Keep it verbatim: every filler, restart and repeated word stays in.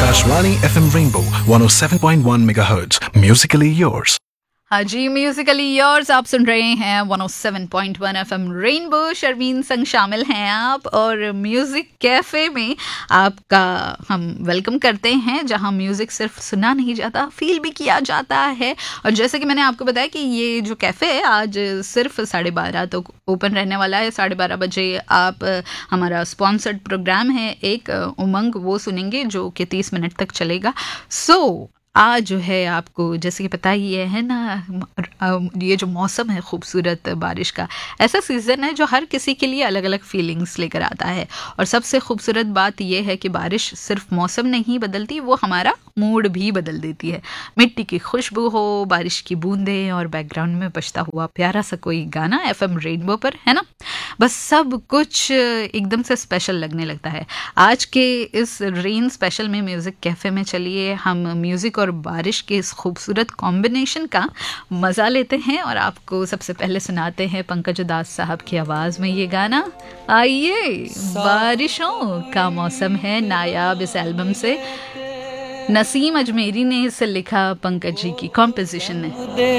Akashvani F M Rainbow one oh seven point one megahertz. Musically yours. हाँ जी, Musically yours आप सुन रहे हैं one oh seven point one F M rainbow. Sharmin संग शामिल हैं आप, और म्यूज़िक कैफ़े में आपका हम वेलकम करते हैं, जहां म्यूज़िक सिर्फ सुना नहीं जाता, फील भी किया जाता है। और जैसे कि मैंने आपको बताया कि ये जो कैफ़े है आज सिर्फ साढ़े बारह तो ओपन रहने वाला है। साढ़े बारह बजे आप हमारा स्पॉन्सर्ड प्रोग्राम है एक उमंग, वो सुनेंगे जो कि तीस मिनट तक चलेगा। सो so, आज जो है आपको जैसे कि पता ही है ना, ये जो मौसम है खूबसूरत बारिश का, ऐसा सीज़न है जो हर किसी के लिए अलग अलग फीलिंग्स लेकर आता है। और सबसे खूबसूरत बात यह है कि बारिश सिर्फ मौसम नहीं बदलती, वो हमारा मूड भी बदल देती है। मिट्टी की खुशबू हो, बारिश की बूंदें और बैकग्राउंड में बजता हुआ प्यारा सा कोई गाना एफ एम रेनबो पर, है ना, बस सब कुछ एकदम से स्पेशल लगने लगता है। आज के इस रेन स्पेशल में म्यूज़िक कैफ़े में चलिए हम म्यूज़िक और बारिश के इस खूबसूरत कॉम्बिनेशन का मज़ा लेते हैं, और आपको सबसे पहले सुनाते हैं पंकज उदास साहब की आवाज़ में ये गाना। आइए, बारिशों का मौसम है नायाब इस एल्बम से। नसीम अजमेरी ने इसे लिखा, पंकज जी की कॉम्पोजिशन है।